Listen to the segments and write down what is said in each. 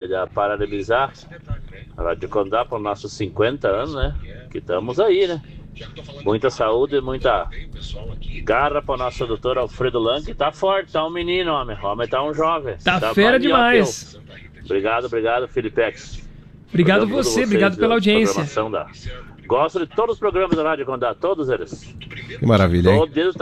parabenizar a Rádio Condá para os nossos 50 anos, né? Que estamos aí, né? Muita saúde, muita garra para o nosso doutor Alfredo Lang, que tá forte, tá um menino, homem tá um jovem. Tá fera demais. Obrigado, Felipex. Obrigado você, obrigado pela audiência. Gosto de todos os programas da Rádio Condá, todos eles. Que maravilha, hein? Desde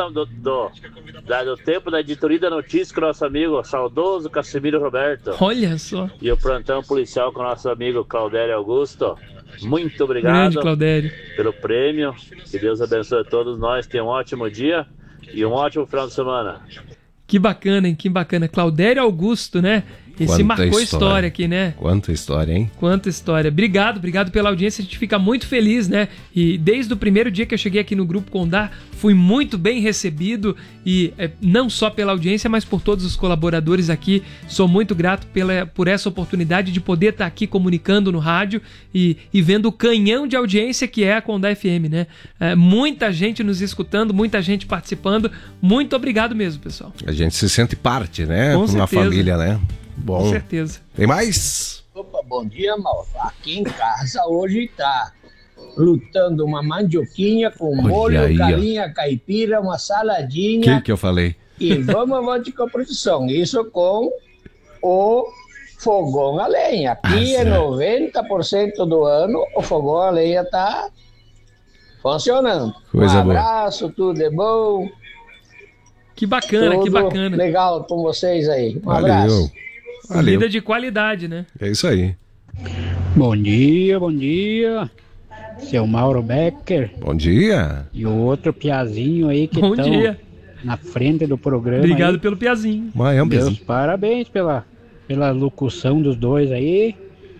do tempo da editoria da notícia com o nosso amigo saudoso Casimiro Roberto. Olha só. E o plantão policial com o nosso amigo Claudério Augusto. Muito obrigado. Grande Claudério. Pelo prêmio. Que Deus abençoe a todos nós. Tenha um ótimo dia e um ótimo final de semana. Que bacana, hein? Que bacana. Claudério Augusto, né? Esse marcou história aqui, né? Quanta história, hein? Quanta história. Obrigado pela audiência. A gente fica muito feliz, né? E desde o primeiro dia que eu cheguei aqui no Grupo Condá, fui muito bem recebido. E não só pela audiência, mas por todos os colaboradores aqui. Sou muito grato por essa oportunidade de poder estar aqui comunicando no rádio e vendo o canhão de audiência que é a Condá FM, né? Muita gente nos escutando, muita gente participando. Muito obrigado mesmo, pessoal. A gente se sente parte, né? Com uma certeza. família, né? Bom. Com certeza. Tem mais? Opa, bom dia, Mauro. Aqui em casa hoje tá lutando uma mandioquinha com molho, aí, galinha caipira, uma saladinha. Que eu falei? E vamos à de composição. Isso com o fogão a lenha. Aqui é 90% do ano o fogão a lenha tá funcionando. Coisa um abraço, tudo é bom. Que bacana, tudo que bacana. Legal com vocês aí. Um Valeu. abraço. Comida de qualidade, né? É isso aí. Bom dia. Seu Mauro Becker. Bom dia. E o outro piazinho aí que Bom estão dia. na frente do programa. Obrigado aí. pelo piazinho. Meus parabéns pela locução dos dois aí.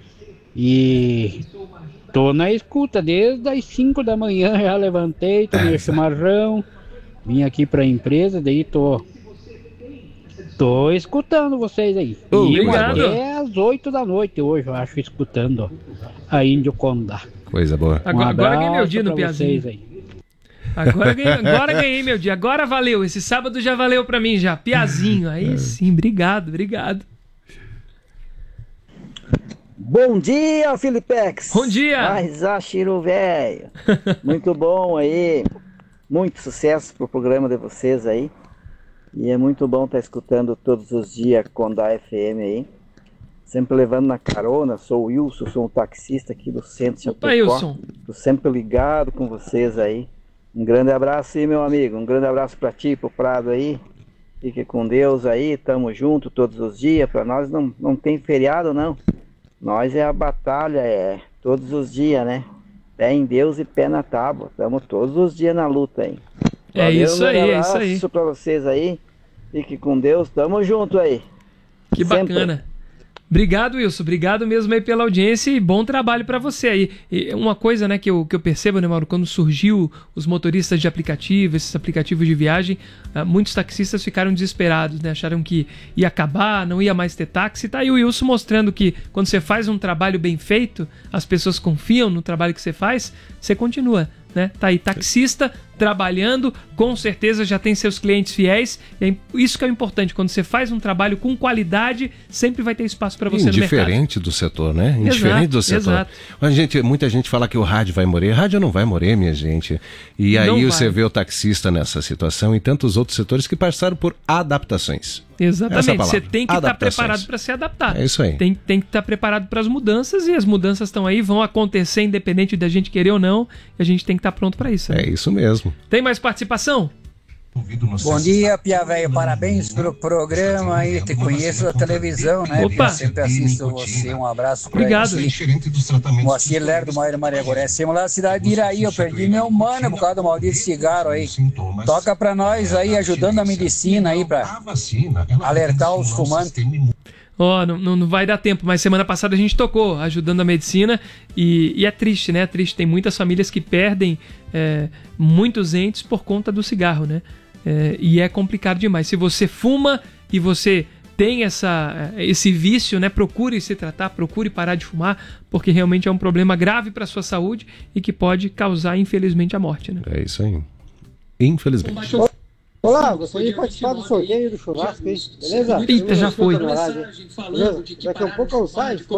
E tô na escuta desde as 5 da manhã, já levantei, tomei o chimarrão, vim aqui pra empresa, daí tô escutando vocês aí. Obrigado. Até às 8 da noite hoje, eu acho, escutando a Índio Condá. Coisa boa. Agora ganhei meu dia no piazinho. Agora ganhei meu dia. Agora valeu. Esse sábado já valeu pra mim já. Piazinho. Aí sim, obrigado. Bom dia, Filipex. Bom dia. Mas Chiro velho. Muito bom aí. Muito sucesso pro programa de vocês aí. E é muito bom estar escutando todos os dias Condá FM aí. Sempre levando na carona. Sou o Wilson, sou um taxista aqui do centro de Chapecó. Wilson. Tô sempre ligado com vocês aí. Um grande abraço aí, meu amigo. Um grande abraço pra ti, pro Prado aí. Fique com Deus aí. Tamo junto todos os dias. Pra nós não tem feriado, não. Nós é a batalha, é todos os dias, né? Pé em Deus e pé na tábua. Tamo todos os dias na luta aí. É isso aí, é isso aí. Um abraço pra vocês aí. Fique com Deus. Tamo junto aí. Que sempre. Bacana. Obrigado, Wilson. Obrigado mesmo aí pela audiência e bom trabalho para você aí. E uma coisa, né, que eu percebo, né, Mauro, quando surgiu os motoristas de aplicativo, esses aplicativos de viagem, muitos taxistas ficaram desesperados, né? Acharam que ia acabar, não ia mais ter táxi. Tá aí o Wilson mostrando que quando você faz um trabalho bem feito, as pessoas confiam no trabalho que você faz, você continua, né? Tá aí, taxista, trabalhando, com certeza já tem seus clientes fiéis. E é isso que é importante, quando você faz um trabalho com qualidade, sempre vai ter espaço para você no mercado. Indiferente do setor, né? Indiferente do setor. Exato. Muita gente fala que o rádio vai morrer. Rádio não vai morrer, minha gente. E aí você vê o taxista nessa situação e tantos outros setores que passaram por adaptações. Exatamente, você tem que estar preparado para se adaptar. É isso aí. Tem que estar preparado para as mudanças, e as mudanças estão aí, vão acontecer independente da gente querer ou não, e a gente tem que estar pronto para isso. Né? É isso mesmo. Tem mais participação? Bom dia, Pia Velho, parabéns pelo programa aí, te conheço da televisão, né? Opa. Eu sempre assisto você, um abraço pra Obrigado. Moacir Lerdo, Maíra Maria Goré, sempre lá na cidade de Iraí, eu perdi meu mano por causa do maldito cigarro aí. Toca pra nós aí, ajudando a medicina aí, pra alertar os fumantes. Não vai dar tempo, mas semana passada a gente tocou, ajudando a medicina, e é triste, né? É triste, tem muitas famílias que perdem muitos entes por conta do cigarro, né? E é complicado demais. Se você fuma e você tem esse vício, né? Procure se tratar, procure parar de fumar, porque realmente é um problema grave para a sua saúde e que pode causar, infelizmente, a morte, né? É isso aí. Infelizmente. Olá, gostaria de participar do sorteio do churrasco aí, beleza? Eita, já foi. Daqui a pouco eu saio.